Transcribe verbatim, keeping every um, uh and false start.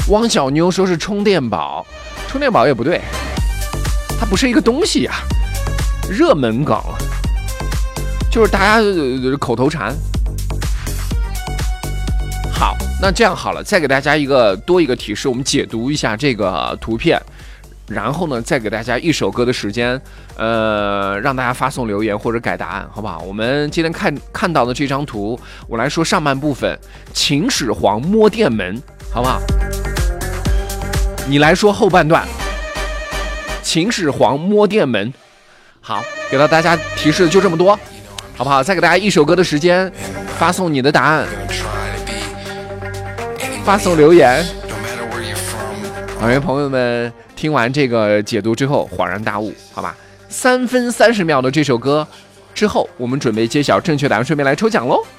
汪小妞说是充电宝，充电宝也不对，它不是一个东西呀、啊。热门梗，就是大家口头禅。好，那这样好了，再给大家一个多一个提示，我们解读一下这个图片，然后呢，再给大家一首歌的时间，呃，让大家发送留言或者改答案，好不好？我们今天看看到的这张图，我来说上半部分，秦始皇摸电门，好不好？你来说后半段，秦始皇摸电门。好，给到大家提示就这么多，好不好？再给大家一首歌的时间，发送你的答案，发送留言。好，因为朋友们听完这个解读之后恍然大悟，好吧？三分三十秒的这首歌之后，我们准备揭晓正确答案，顺便来抽奖喽。